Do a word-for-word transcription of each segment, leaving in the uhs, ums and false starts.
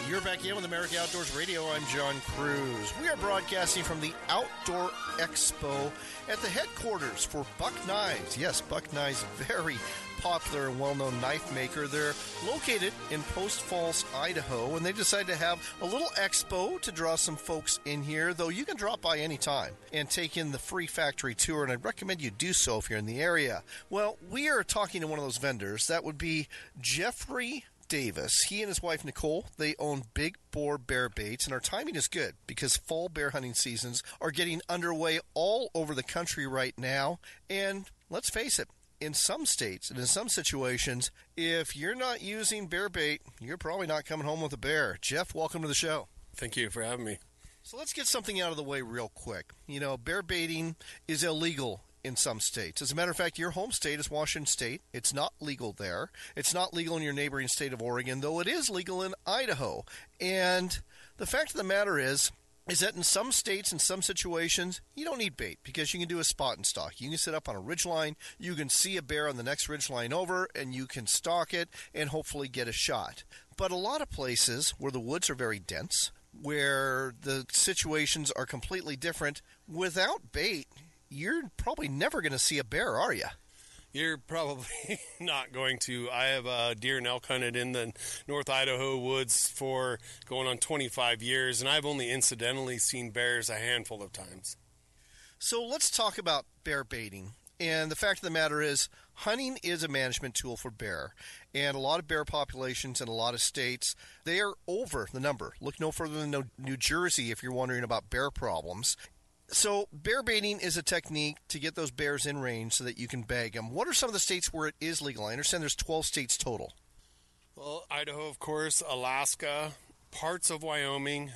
You're back in with America Outdoors Radio. I'm John Cruz. We are broadcasting from the Outdoor Expo at the headquarters for Buck Knives. Yes, Buck Knives, very popular and well-known knife maker. They're located in Post Falls, Idaho, and they decided to have a little expo to draw some folks in here, though you can drop by anytime and take in the free factory tour, and I'd recommend you do so if you're in the area. Well, we are talking to one of those vendors. That would be Jeffrey Davis. He and his wife Nicole, they own Big Boar Bear Baits, and our timing is good because fall bear hunting seasons are getting underway all over the country right now. And let's face it, in some states and in some situations, if you're not using bear bait, you're probably not coming home with a bear. Jeff, welcome to the show. Thank you for having me. So let's get something out of the way real quick. You know, bear baiting is illegal in some states. As a matter of fact, your home state is Washington State. It's not legal there. It's not legal in your neighboring state of Oregon, though it is legal in Idaho. And the fact of the matter is, is that in some states, in some situations, you don't need bait because you can do a spot and stalk. You can sit up on a ridgeline, you can see a bear on the next ridgeline over, and you can stalk it and hopefully get a shot. But a lot of places where the woods are very dense, where the situations are completely different, without bait, you're probably never going to see a bear, are you? You're probably not going to. I have uh, deer and elk hunted in the North Idaho woods for going on twenty-five years, and I've only incidentally seen bears a handful of times. So let's talk about bear baiting. And the fact of the matter is, hunting is a management tool for bear. And a lot of bear populations in a lot of states, they are over the number. Look no further than New Jersey if you're wondering about bear problems. So bear baiting is a technique to get those bears in range so that you can bag them. What are some of the states where it is legal? I understand there's twelve states total. Well, Idaho, of course, Alaska, parts of Wyoming,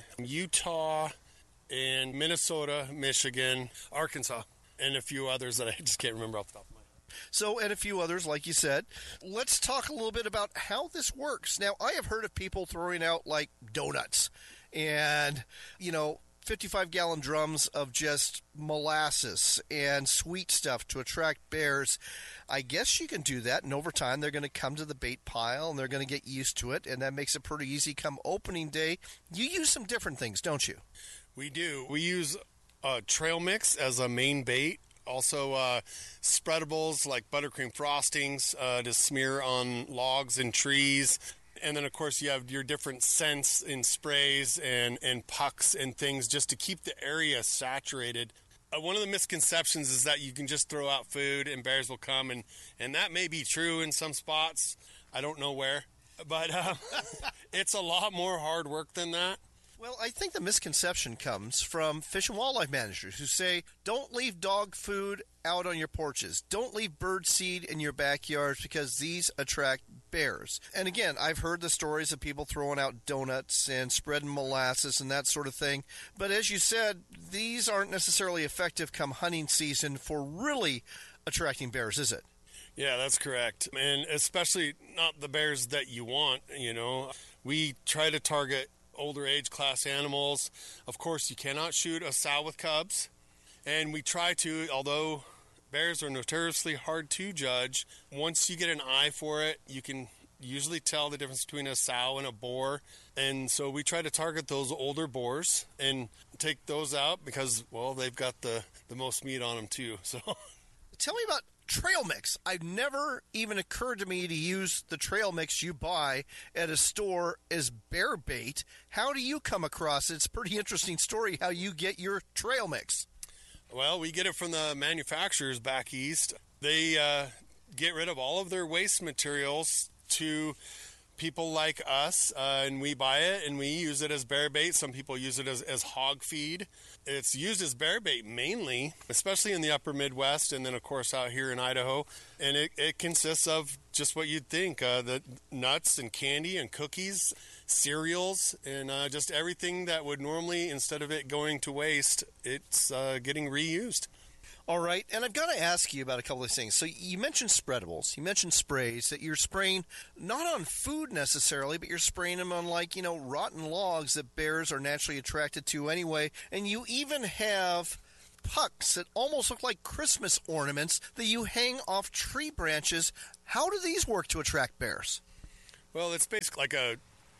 Utah, and Minnesota, Michigan, Arkansas, and a few others that I just can't remember off the top of my head. So, and a few others, like you said. Let's talk a little bit about how this works. Now, I have heard of people throwing out, like, donuts and, you know, fifty-five gallon drums of just molasses and sweet stuff to attract bears. I guess you can do that, and over time they're going to come to the bait pile and they're going to get used to it, and that makes it pretty easy come opening day. You use some different things, don't you? We do. We use uh, trail mix as a main bait. Also uh, spreadables like buttercream frostings uh, to smear on logs and trees. And then, of course, you have your different scents in sprays and, and pucks and things just to keep the area saturated. Uh, one of the misconceptions is that you can just throw out food and bears will come, and, and that may be true in some spots. I don't know where, but uh, it's a lot more hard work than that. Well, I think the misconception comes from fish and wildlife managers who say, don't leave dog food out on your porches. Don't leave bird seed in your backyards because these attract bears. And again, I've heard the stories of people throwing out donuts and spreading molasses and that sort of thing. But as you said, these aren't necessarily effective come hunting season for really attracting bears, is it? Yeah, that's correct. And especially not the bears that you want, you know. We try to target older age class animals. Of course, you cannot shoot a sow with cubs. And we try to, although bears are notoriously hard to judge, once you get an eye for it, you can usually tell the difference between a sow and a boar. And so we try to target those older boars and take those out because, well, they've got the, the most meat on them too. So, tell me about trail mix. I've never even occurred to me to use the trail mix you buy at a store as bear bait. How do you come across it? It's a pretty interesting story how you get your trail mix. Well, we get it from the manufacturers back east. They uh, get rid of all of their waste materials to people like us, uh, and we buy it and we use it as bear bait. Some people use it as, as hog feed. It's used as bear bait mainly, especially in the upper Midwest and then, of course, out here in Idaho. And it, it consists of just what you'd think, uh, the nuts and candy and cookies, cereals, and uh, just everything that would normally, instead of it going to waste, it's uh, getting reused. All right, and I've got to ask you about a couple of things. So you mentioned spreadables, you mentioned sprays that you're spraying not on food necessarily, but you're spraying them on, like, you know, rotten logs that bears are naturally attracted to anyway. And you even have pucks that almost look like Christmas ornaments that you hang off tree branches. How do these work to attract bears? Well, it's basically like a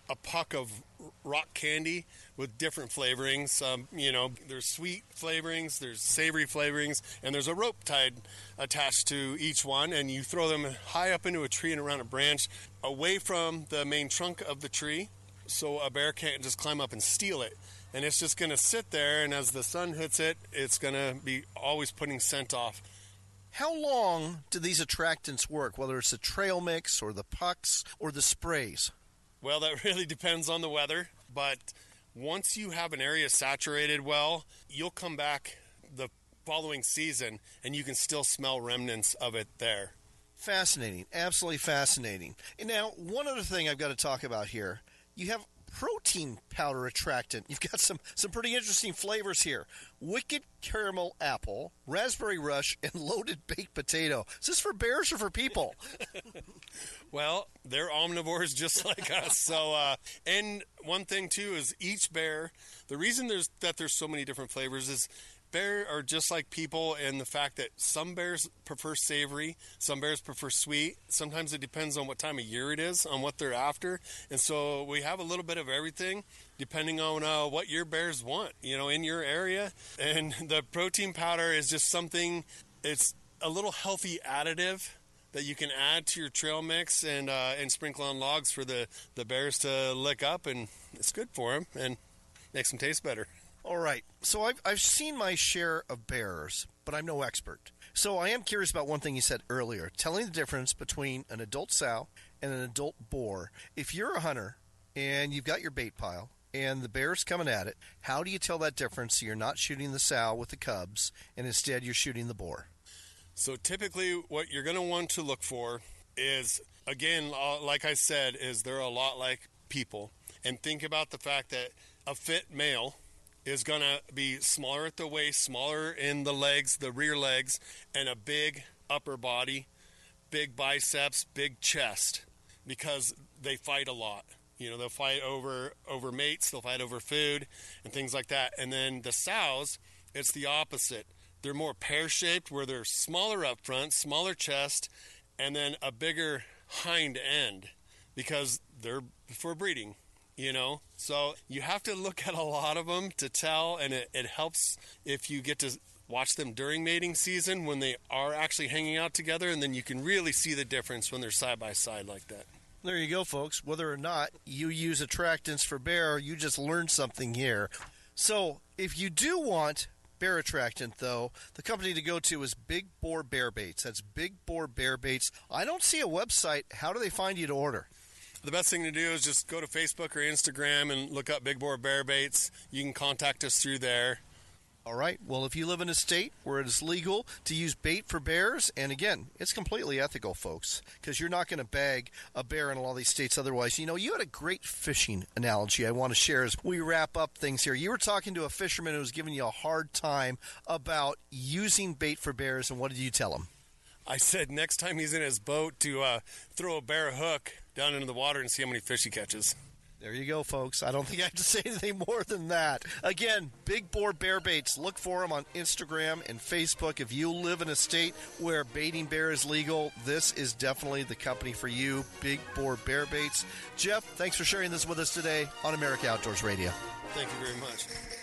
a puck of rock candy with different flavorings. Um, you know, there's sweet flavorings, there's savory flavorings, and there's a rope tied attached to each one, and you throw them high up into a tree and around a branch away from the main trunk of the tree, so a bear can't just climb up and steal it. And it's just going to sit there, and as the sun hits it, it's going to be always putting scent off. How long do these attractants work, whether it's the trail mix or the pucks or the sprays? Well, that really depends on the weather, but once you have an area saturated well, you'll come back the following season and you can still smell remnants of it there. Fascinating. Absolutely fascinating. And now, one other thing I've got to talk about here. You have protein powder attractant. You've got some, some pretty interesting flavors here. Wicked caramel apple, raspberry rush, and loaded baked potato. Is this for bears or for people? Well, they're omnivores just like us. So, uh, and one thing too is each bear, the reason there's that there's so many different flavors is bears are just like people in the fact that some bears prefer savory, some bears prefer sweet. Sometimes it depends on what time of year it is, on what they're after. And so we have a little bit of everything depending on uh, what your bears want, you know, in your area. And the protein powder is just something, it's a little healthy additive that you can add to your trail mix and uh, and sprinkle on logs for the, the bears to lick up, and it's good for them and makes them taste better. All right. So I've, I've seen my share of bears, but I'm no expert. So I am curious about one thing you said earlier, telling the difference between an adult sow and an adult boar. If you're a hunter and you've got your bait pile and the bear's coming at it, how do you tell that difference so you're not shooting the sow with the cubs and instead you're shooting the boar? So typically what you're going to want to look for is, again, like I said, is they're a lot like people. And think about the fact that a fit male is going to be smaller at the waist, smaller in the legs, the rear legs, and a big upper body, big biceps, big chest, because they fight a lot. You know, they'll fight over, over mates, they'll fight over food, and things like that. And then the sows, it's the opposite. They're more pear-shaped, where they're smaller up front, smaller chest, and then a bigger hind end, because they're for breeding, you know. So you have to look at a lot of them to tell, and it, it helps if you get to watch them during mating season when they are actually hanging out together, and then you can really see the difference when they're side by side like that. There you go, folks. Whether or not you use attractants for bear, you just learned something here. So if you do want bear attractant, though, the company to go to is Big Boar Bear Baits. That's Big Boar Bear Baits. I don't see a website. How do they find you to order? The best thing to do is just go to Facebook or Instagram and look up Big Boar Bear Baits. You can contact us through there. All right. Well, if you live in a state where it is legal to use bait for bears, and again, it's completely ethical, folks, because you're not going to bag a bear in a lot of these states otherwise. You know, you had a great fishing analogy I want to share as we wrap up things here. You were talking to a fisherman who was giving you a hard time about using bait for bears, and what did you tell him? I said next time he's in his boat to uh, throw a bear hook down into the water and see how many fish he catches. There you go, folks. I don't think I have to say anything more than that. Again, Big Boar Bear Baits. Look for them on Instagram and Facebook. If you live in a state where baiting bear is legal, this is definitely the company for you, Big Boar Bear Baits. Jeff, thanks for sharing this with us today on America Outdoors Radio. Thank you very much.